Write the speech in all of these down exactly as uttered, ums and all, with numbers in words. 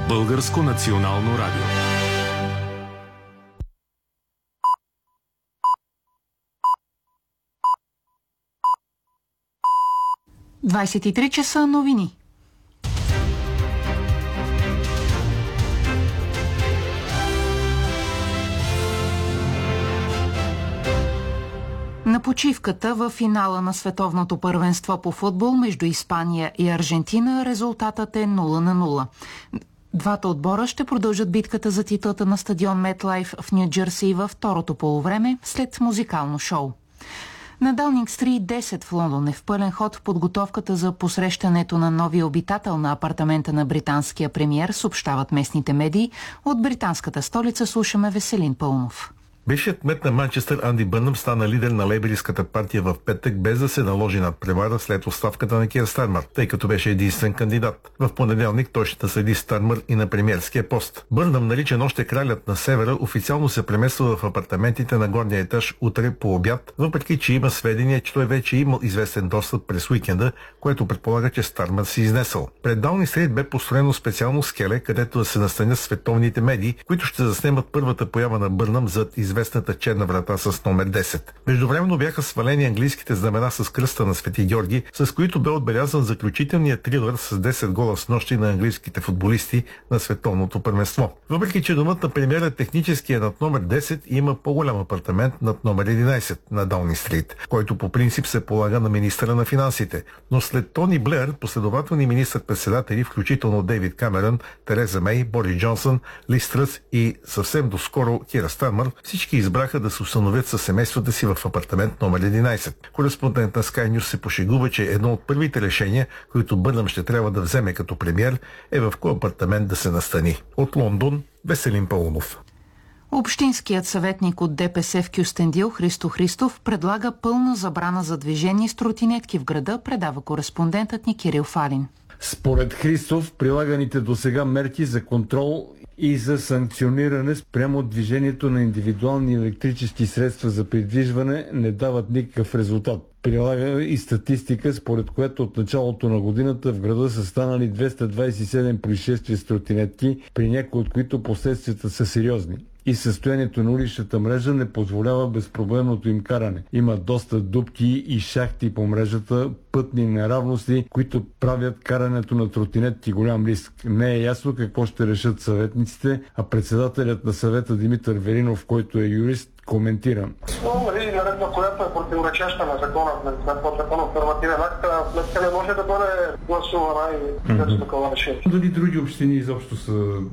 Българско национално радио. двадесет и три часа новини. На почивката в финала на световното първенство по футбол между Испания и Аржентина резултатът е нула на нула. Двата отбора ще продължат битката за титлата на стадион Метлайф в Ню Джерси във второто полувреме след музикално шоу. На Даунинг Стрийт десет в Лондон е в пълен ход в подготовката за посрещането на новия обитател на апартамента на британския премиер, съобщават местните медии. От британската столица слушаме Веселин Пълнов. Бившият кмет на Манчестър Анди Бърнъм стана лидер на лейбористската партия в петък, без да се наложи надпревара след оставката на Кир Стармър, тъй като беше единствен кандидат. В понеделник той ще наследи Стармър и на премиерския пост. Бърнъм, наричан още кралят на севера, официално се премества в апартаментите на горния етаж утре по обяд, въпреки че има сведения, че той вече е имал известен достъп през уикенда, което предполага, че Стармър си изнесъл. Пред Даунинг Стрийт бе построено специално скеле, където да се настанят световните медии, които ще заснемат първата поява на Бърнъм зад известен известната черна врата с номер десет. Междувременно бяха свалени английските знамена с кръста на Свети Георги, с които бе отбелязан заключителният трилър с десет гола с нощи на английските футболисти на световното първенство. Въпреки че домът на премиера технически е над номер десет, има по-голям апартамент над номер единадесет на Даунинг Стрийт, който по принцип се полага на министъра на финансите. Но след Тони Блеър, последователни министър-председатели, включително Дейвид Камерън, Тереза Мей, Борис Джонсън, Лиз Тръс и съвсем доскоро Кир Стармър, всички избраха да се установят със семействата си в апартамент номер единадесет. Кореспондент на Sky News се пошегува, че едно от първите решения, които Бърнъм ще трябва да вземе като премиер, е в кой апартамент да се настани. От Лондон, Веселин Пълнов. Общинският съветник от ДПС в Кюстендил Христо Христов предлага пълна забрана за движение с тротинетки в града, предава кореспондентът ни Кирил Фалин. Според Христов, прилаганите досега мерки за контрол и за санкциониране спрямо движението на индивидуални електрически средства за придвижване не дават никакъв резултат. Прилага и статистика, според която от началото на годината в града са станали двеста двадесет и седем происшествия с тротинетки, при някои от които последствията са сериозни. И състоянието на уличната мрежа не позволява безпроблемното им каране. Има доста дупки и шахти по мрежата, пътни неравности, които правят карането на тротинетки голям риск. Не е ясно какво ще решат съветниците, а председателят на съвета Димитър Веринов, който е юрист, коментира. Нали, наредба, която е противоречаща на закона, на подзаконов нормативен акт, сметка не може да бъде гласувана и mm-hmm. да такова решение. Дали други общини изобщо са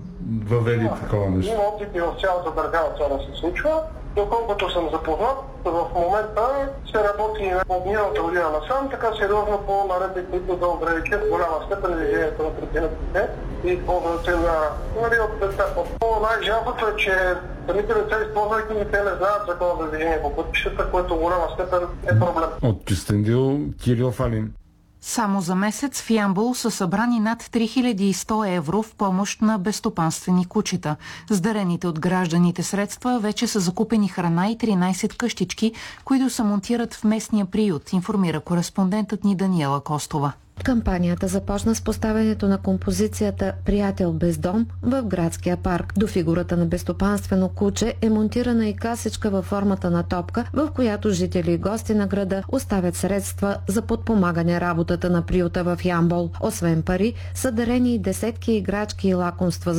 въвели yeah. такова нещо? Има опити в цялата държава това да се случва. Доколкото съм запознат, в момента се работи от миналата година насам, така сериозно по наредби, които да ограничат в голяма степен движението на тротинетките и ползването на нали, от деца. Най-жалкото е, че самите деца, използвайки ги, те не знаят закона за движение по пътищата, което в голяма степен е проблем. От Кюстендил, Кирил Фалин. Само за месец в Ямбол са събрани над три хиляди и сто евро в помощ на безстопанствени кучета. С дарените от гражданите средства вече са закупени храна и тринадесет къщички, които се монтират в местния приют, информира кореспондентът ни Даниела Костова. Кампанията започна с поставянето на композицията «Приятел без дом» в градския парк. До фигурата на безстопанствено куче е монтирана и касичка във формата на топка, в която жители и гости на града оставят средства за подпомагане работата на приюта в Ямбол. Освен пари, са дарени и десетки играчки и лакомства